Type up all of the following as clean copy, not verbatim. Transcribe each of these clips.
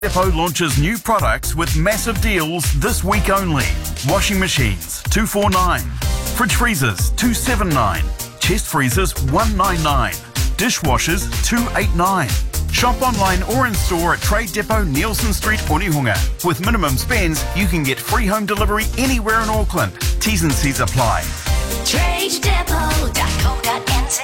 Depot launches new products with massive deals this week only. Washing machines, $249. Fridge freezers, $279. Chest freezers, $199. Dishwashers, $289. Shop online or in store at Trade Depot, Nielsen Street, Onehunga. With minimum spends, you can get free home delivery anywhere in Auckland. T's and C's apply. TradeDepot.co.nz.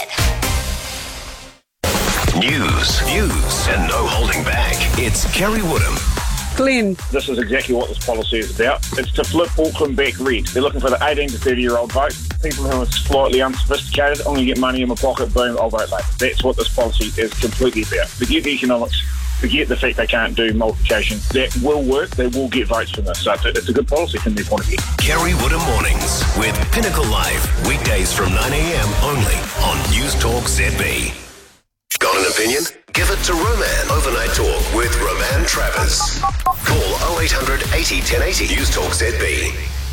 News, and no holding back. It's Kerry Woodham. Glenn. This is exactly what this policy is about. It's to flip Auckland back red. They're looking for the 18 to 30-year-old vote. People who are slightly unsophisticated, I'm going to get money in my pocket, boom, I'll vote later. That's what this policy is completely about. Forget the economics. Forget the fact they can't do multiplication. That will work. They will get votes from this. So it's a good policy from their point of view. Kerry Woodham Mornings with Pinnacle Live. Weekdays from 9 a.m. only on News Talk ZB. Got an opinion? Give it to Roman. Overnight Talk with Roman Travers. Call 0800 80 1080. News Talk ZB.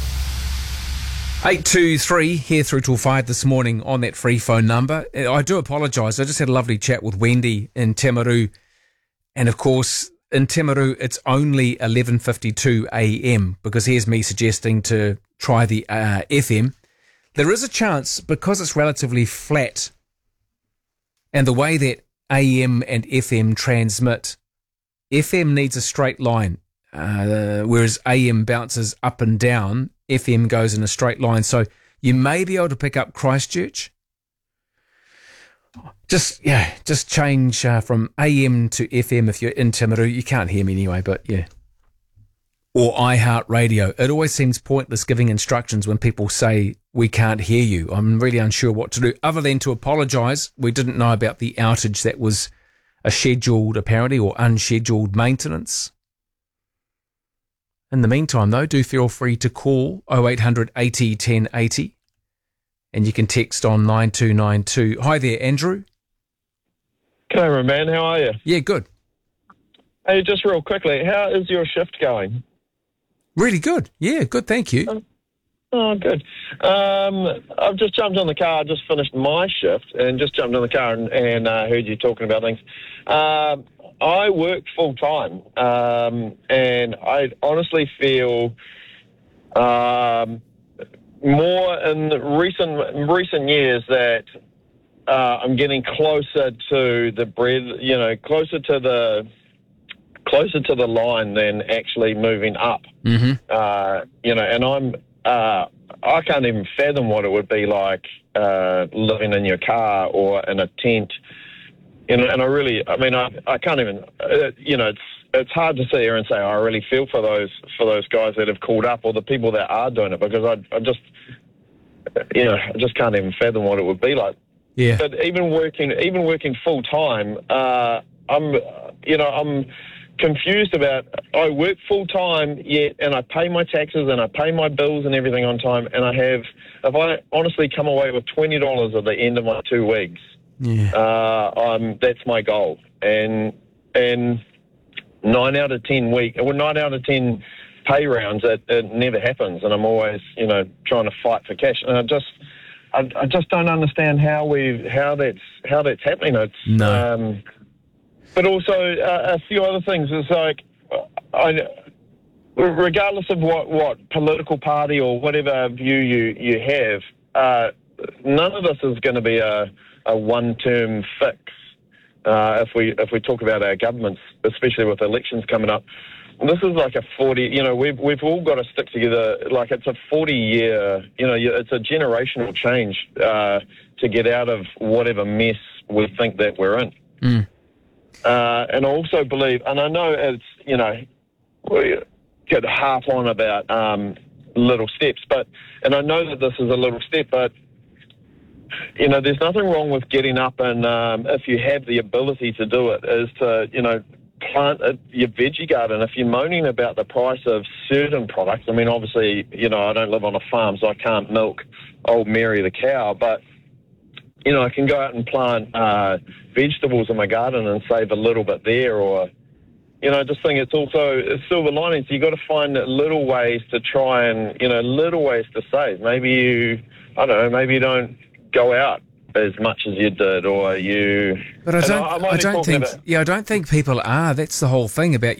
823 here through till 5 this morning on that free phone number. I do apologise. I just had a lovely chat with Wendy in Timaru. And of course, in Timaru, it's only 11:52 a.m. because here's me suggesting to try the FM. There is a chance, because it's relatively flat, and the way that AM and FM transmit, FM needs a straight line, whereas AM bounces up and down, FM goes in a straight line. So you may be able to pick up Christchurch. Just change from AM to FM if you're in Timaru. You can't hear me anyway, but yeah. Or iHeartRadio. It always seems pointless giving instructions when people say, we can't hear you. I'm really unsure what to do, other than to apologise. We didn't know about the outage that was a scheduled, apparently, or unscheduled maintenance. In the meantime, though, do feel free to call 0800 80 1080. And you can text on 9292. Hi there, Andrew. G'day, Roman. How are you? Yeah, good. Hey, just real quickly, how is your shift going? Really good. Yeah, good, thank you. Oh, good. I've just jumped on the car. I just finished my shift and just jumped on the car and heard you talking about things. I work full-time, and I honestly feel more in recent years that I'm getting closer to the bread, closer to the line than actually moving up. Mm-hmm. And I can't even fathom what it would be like living in your car or in a tent. And I can't even, it's hard to sit here and say, I really feel for those guys that have called up or the people that are doing it, because I just can't even fathom what it would be like. Yeah. But even working full time, I'm confused about, I work full time yet, and I pay my taxes and I pay my bills and everything on time, and if I honestly come away with $20 at the end of my 2 weeks, that's my goal. And 9 out of 10 pay rounds, it never happens, and I'm always trying to fight for cash, and I just don't understand how that's happening. No. But also a few other things. It's like, regardless of what political party or whatever view you have, none of this is going to be a one-term fix. If we talk about our governments, especially with elections coming up, this is like a 40. We've all got to stick together. Like, it's a 40-year. It's a generational change to get out of whatever mess we think that we're in. Mm. And I also believe, and I know it's, we get harp on about little steps, and I know that this is a little step, but, there's nothing wrong with getting up and, if you have the ability to do it, is to, plant your veggie garden. If you're moaning about the price of certain products, I mean, obviously, I don't live on a farm, so I can't milk old Mary the cow, but, I can go out and plant vegetables in my garden and save a little bit there, or, I just think it's also silver linings. You've got to find little ways to try and, little ways to save. Maybe you don't go out as much as you did, or you. But I don't think people are. That's the whole thing about